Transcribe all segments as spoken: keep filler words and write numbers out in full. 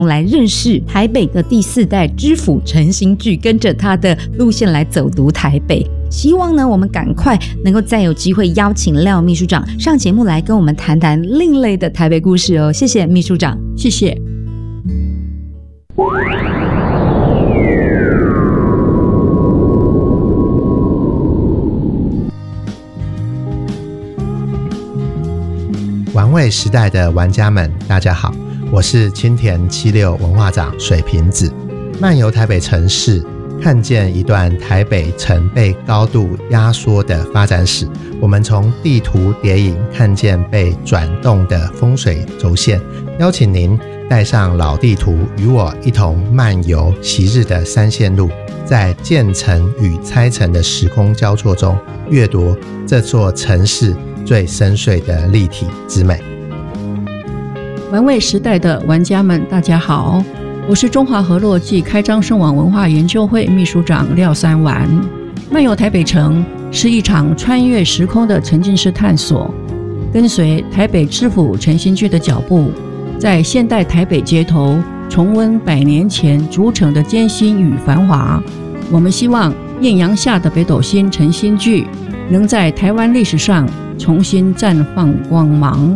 来认识台北的第四代知府陈新聚，跟着他的路线来走读台北。希望呢，我们赶快能够再有机会邀请廖秘书长上节目来跟我们谈谈另类的台北故事哦。谢谢秘书长。 谢谢。 玩味时代的玩家们，大家好，我是青田七六文化长水瓶子。漫游台北城市，看见一段台北曾被高度压缩的发展史。我们从地图叠影看见被转动的风水轴线，邀请您带上老地图，与我一同漫游昔日的三线路，在建成与拆成的时空交错中，阅读这座城市最深邃的立体之美。 玩味时代的玩家们，大家好，我是中华河洛暨开张圣网文化研究会秘书长廖三丸。漫游台北城是一场穿越时空的沉浸式探索，跟随台北知府陈新聚的脚步，在现代台北街头重温百年前筑成的艰辛与繁华。我们希望艳阳下的北斗星陈新聚能在台湾历史上重新绽放光芒。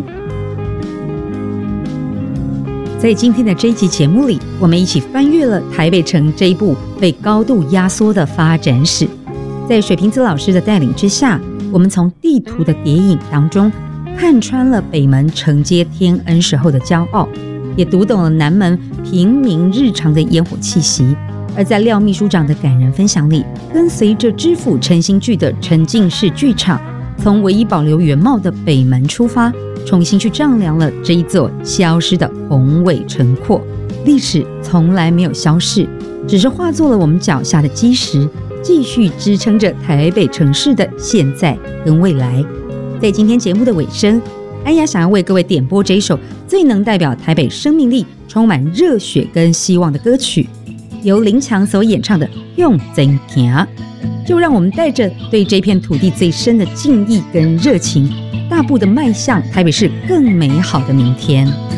在今天的这一集节目里，我们一起翻阅了台北城这一部被高度压缩的发展史。在水瓶子老师的带领之下，我们从地图的叠影当中看穿了北门承接天恩时候的骄傲，也读懂了南门平民日常的烟火气息。而在廖秘书长的感人分享里，跟随着知府陈新聚的沉浸式剧场，从唯一保留原貌的北门出发，重新去丈量了这一座消失的宏伟城廓。历史从来没有消逝，只是化作了我们脚下的基石，继续支撑着台北城市的现在跟未来。在今天节目的尾声，安雅想要为各位点播这一首最能代表台北生命力、充满热血跟希望的歌曲，由林强所演唱的《用真行》。就让我们带着对这片土地最深的敬意跟热情，大步的迈向台北市更美好的明天。